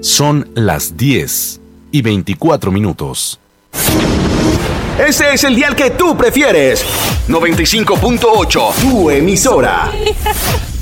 Son las 10:24. Ese es el dial que tú prefieres. 95.8, tu emisora.